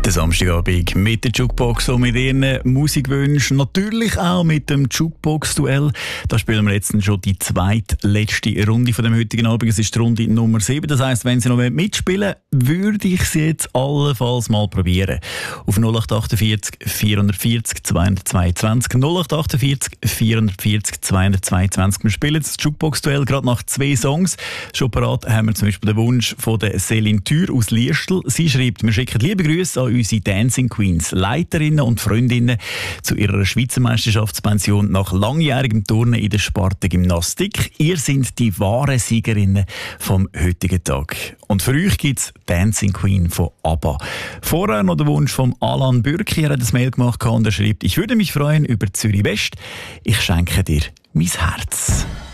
Der Samstagabend mit der Jukebox und mit ihren Musikwünschen. Natürlich auch mit dem Jukebox-Duell. Da spielen wir jetzt schon die zweitletzte Runde von dem heutigen Abend. Es ist die Runde Nummer 7. Das heisst, wenn Sie noch mitspielen wollen, würde ich sie jetzt allenfalls mal probieren. Auf 0848 440 222. 0848 440 222. Wir spielen das Jukebox-Duell gerade nach 2 Songs. Schon parat haben wir zum Beispiel den Wunsch von der Céline Thür aus Liestl. Sie schreibt, wir schicken liebe Grüße an unsere Dancing Queens, Leiterinnen und Freundinnen zu ihrer Schweizer Meisterschaftspension nach langjährigem Turnen in der Sparte Gymnastik. Ihr seid die wahren Siegerinnen vom heutigen Tag. Und für euch gibt es Dancing Queen von ABBA. Vorher noch der Wunsch von Alan Bürki. Er hat ein Mail gemacht und er schreibt, ich würde mich freuen über Zürich West. Ich schenke dir mein Herz.